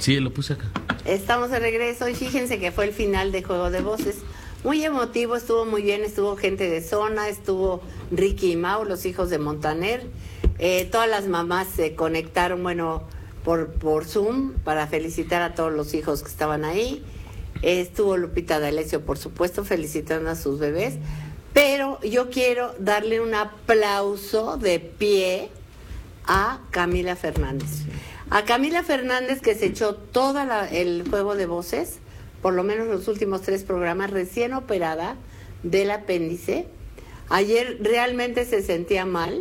Sí, lo puse acá. Estamos de regreso y fíjense que fue el final de Juego de Voces. Muy emotivo, estuvo muy bien, estuvo gente de zona, estuvo Ricky y Mau, los hijos de Montaner. Todas las mamás se conectaron, bueno, por Zoom para felicitar a todos los hijos que estaban ahí. Estuvo Lupita D'Alessio, por supuesto, felicitando a sus bebés. Pero yo quiero darle un aplauso de pie a Camila Fernández. A Camila Fernández, que se echó todo el Juego de Voces, por lo menos los últimos 3 programas, recién operada del apéndice. Ayer realmente se sentía mal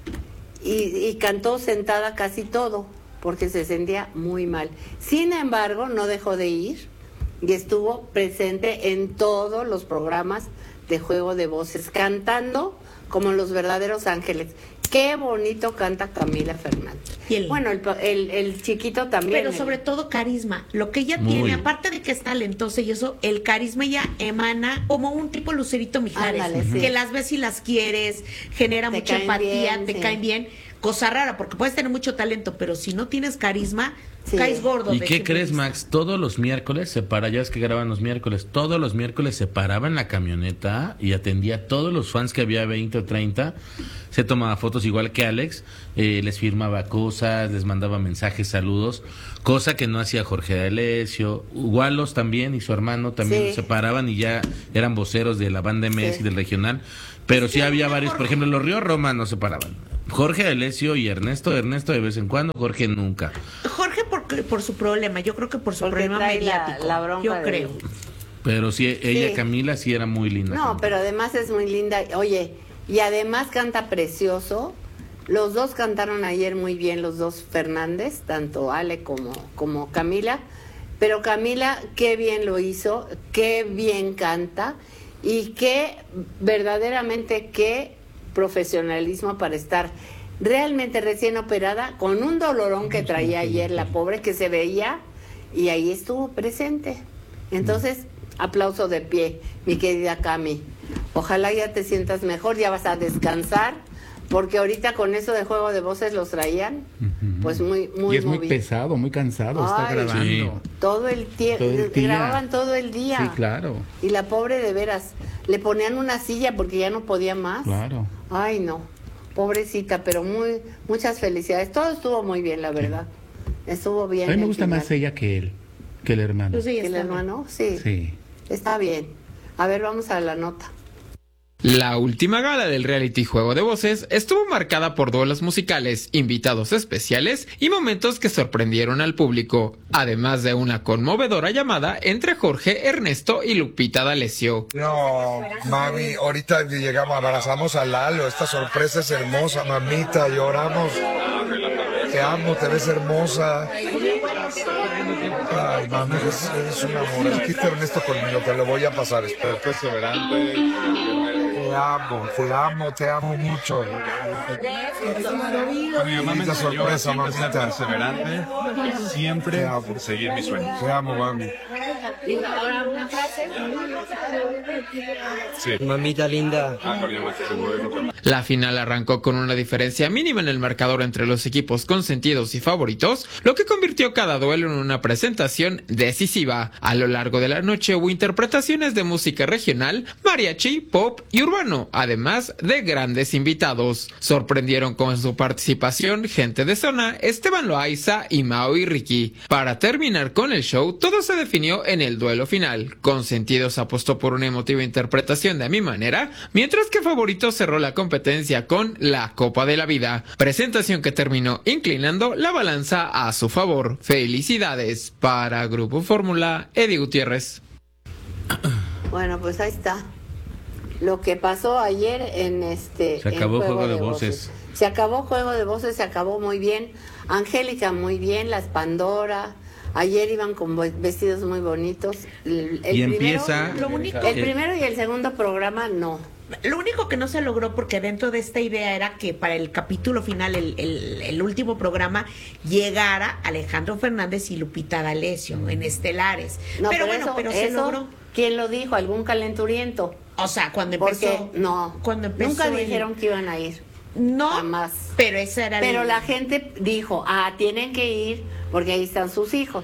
y cantó sentada casi todo, porque se sentía muy mal. Sin embargo, no dejó de ir y estuvo presente en todos los programas de Juego de Voces, cantando como los verdaderos ángeles. Qué bonito canta Camila Fernández. Bueno, el chiquito también. Pero sobre todo carisma. Lo que ella tiene, aparte de que es talentosa y eso, el carisma ella emana como un tipo Lucerito Mijares. Ándale, que las ves y las quieres, genera mucha empatía, te caen bien. Cosa rara, porque puedes tener mucho talento, pero si no tienes carisma, caes gordo. ¿Y qué crees, Max? Todos los miércoles se para, ya es que graban los miércoles, todos los miércoles se paraba en la camioneta y atendía a todos los fans que había, 20 o 30, se tomaba fotos igual que Alex, les firmaba cosas, les mandaba mensajes, saludos, cosa que no hacía Jorge D'Alessio. Walos también y su hermano también se paraban y ya eran voceros de la banda MS y del regional, pero sí había varios, por ejemplo, los Río Roma no se paraban. Jorge D'Alessio y Ernesto de vez en cuando, Jorge nunca. Jorge por su problema, yo creo que por su problema mediático, la bronca yo creo. Pero sí, ella, Camila, sí era muy linda. No, pero además es muy linda. Oye, y además canta precioso. Los dos cantaron ayer muy bien, los dos Fernández, tanto Ale como Camila. Pero Camila, qué bien lo hizo, qué bien canta y qué verdaderamente qué profesionalismo para estar realmente recién operada, con un dolorón que traía ayer la pobre, que se veía, y ahí estuvo presente. Entonces, aplauso de pie, mi querida Cami. Ojalá ya te sientas mejor, ya vas a descansar, porque ahorita con eso de Juego de Voces los traían, pues muy y es muy pesado, muy cansado estar grabando. Sí. Todo el tiempo, grababan todo el día. Sí, claro. Y la pobre de veras, le ponían una silla porque ya no podía más. Claro. Ay, no, pobrecita, pero muchas felicidades. Todo estuvo muy bien, la verdad. Estuvo bien. A mí me gusta más ella que él, que el hermano. Pues sí, ¿el hermano? Sí. Sí. Está bien. A ver, vamos a la nota. La última gala del reality Juego de Voces estuvo marcada por duelos musicales, invitados especiales y momentos que sorprendieron al público, además de una conmovedora llamada entre Jorge, Ernesto y Lupita D'Alessio. No, mami, ahorita llegamos, abrazamos a Lalo, esta sorpresa es hermosa, mamita, lloramos. Te amo, te ves hermosa. Ay, mami, eres un amor. Aquí está Ernesto conmigo, te lo voy a pasar. Espera, perseverante. Te amo mucho. Mi mamá me enseñó a siempre ser perseverante, siempre seguir mis sueños. Te amo, mami. Sí. Mamita linda. La final arrancó con una diferencia mínima en el marcador entre los equipos consentidos y favoritos, lo que convirtió cada duelo en una presentación decisiva. A lo largo de la noche hubo interpretaciones de música regional, mariachi, pop y urbano, además de grandes invitados. Sorprendieron con su participación gente de zona, Esteban Loaiza y Mau y Ricky. Para terminar con el show, todo se definió en el duelo final. Consentidos apostó por una emotiva interpretación de A Mi Manera, mientras que Favorito cerró la competencia con La Copa de la Vida, presentación que terminó inclinando la balanza a su favor. Felicidades. Para Grupo Fórmula, Eddie Gutiérrez. Bueno, pues ahí está. Lo que pasó ayer se acabó Juego de Voces. Se acabó Juego de Voces, se acabó muy bien. Angélica muy bien, las Pandora. Ayer iban con vestidos muy bonitos. El empieza... El primero y el segundo programa no. Lo único que no se logró, porque dentro de esta idea era que para el capítulo final, el último programa, llegara Alejandro Fernández y Lupita D'Alessio en estelares. No, pero bueno, pero se logró. ¿Quién lo dijo? ¿Algún calenturiento? O sea, cuando empezó... Cuando empezó nunca dijeron que iban a ir. No, jamás. Pero esa era la gente dijo, tienen que ir porque ahí están sus hijos.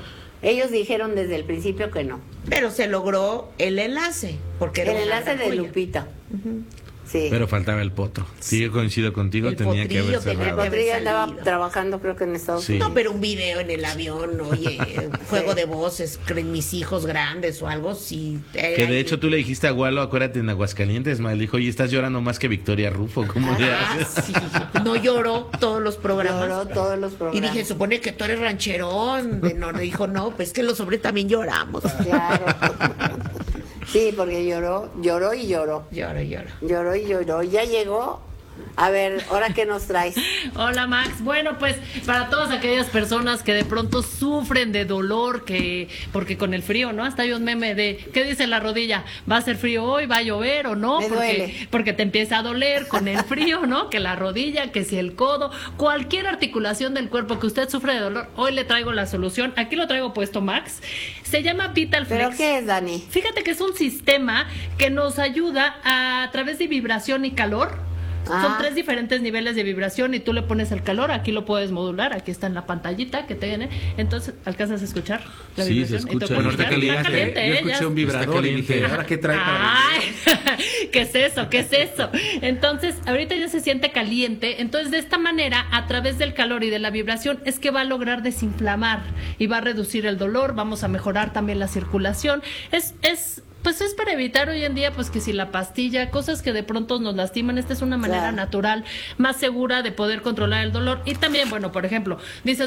Ellos dijeron desde el principio que no. Pero se logró el enlace, porque era El una enlace de joya. Lupita. Sí. Pero faltaba el potro. Sí, yo coincido contigo, El tenía que haber potrillo tenía cerrado. que haber Rodríguez andaba salido. trabajando, creo que en Estados Sí. Unidos. No, pero un video en el avión, oye, juego de voces, creen mis hijos grandes o algo, sí. Que de hecho tú le dijiste a Walo, acuérdate, en Aguascalientes, me dijo, oye, estás llorando más que Victoria Rufo. ¿Cómo le haces? Sí, no lloró todos los programas. Lloró todos los Y programas. dije, supone que tú eres rancherón. No, dijo, no, pues que los hombres también lloramos. Claro. Sí, porque lloró y lloró. Lloro. Lloró y lloró. Ya llegó. A ver, ¿ahora qué nos traes? Hola Max, bueno pues para todas aquellas personas que de pronto sufren de dolor, porque con el frío, ¿no? Hasta hay un meme de, ¿qué dice la rodilla? ¿Va a ser frío hoy? ¿Va a llover o no? Me duele. Porque te empieza a doler con el frío, ¿no? Que la rodilla, que si el codo, cualquier articulación del cuerpo que usted sufre de dolor, hoy le traigo la solución. Aquí lo traigo puesto, Max. Se llama Vital Flex. ¿Pero qué es, Dani? Fíjate que es un sistema que nos ayuda a través de vibración y calor. Son 3 diferentes niveles de vibración y tú le pones el calor, aquí lo puedes modular, aquí está en la pantallita que tiene, entonces ¿alcanzas a escuchar la Sí, vibración? se Y tú escucha. pones Bueno, ya, ahorita está caliente, Yo ¿eh? escuché Ya- un vibrador y dije, ¿ahora qué trae para Ay, ¿qué es eso? ¿Qué es eso? Entonces, ahorita ya se siente caliente, entonces de esta manera, a través del calor y de la vibración, es que va a lograr desinflamar y va a reducir el dolor, vamos a mejorar también la circulación. Pues es para evitar hoy en día, pues que si la pastilla, cosas que de pronto nos lastiman, esta es una manera Claro. natural, más segura de poder controlar el dolor. Y también, bueno, por ejemplo, dices,